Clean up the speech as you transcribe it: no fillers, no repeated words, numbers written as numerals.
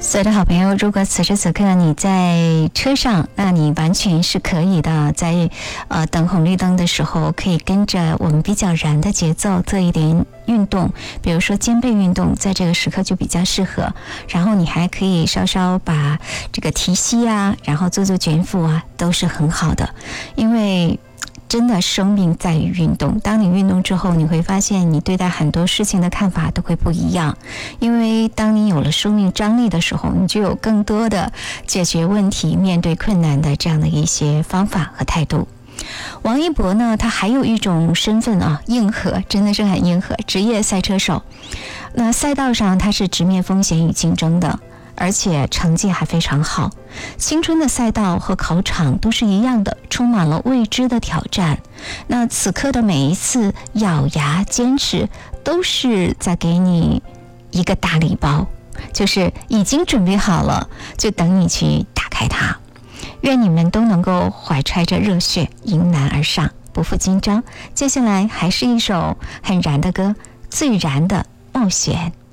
所有的好朋友，如果此时此刻你在车上，那你完全是可以的，在等红绿灯的时候，可以跟着我们比较燃的节奏做一点运动，比如说肩背运动，在这个时刻就比较适合。然后你还可以稍稍把这个提膝啊，然后做做卷腹啊，都是很好的。因为真的生命在于运动，当你运动之后，你会发现你对待很多事情的看法都会不一样。因为当你有了生命张力的时候，你就有更多的解决问题、面对困难的这样的一些方法和态度。王一博呢，他还有一种身份啊，硬核，真的是很硬核，职业赛车手。那赛道上他是直面风险与竞争的，而且成绩还非常好。青春的赛道和考场都是一样的，充满了未知的挑战。那此刻的每一次咬牙坚持，都是在给你一个大礼包，就是已经准备好了，就等你去打开它。愿你们都能够怀揣着热血迎难而上，不负紧张。接下来还是一首很燃的歌，最燃的冒险。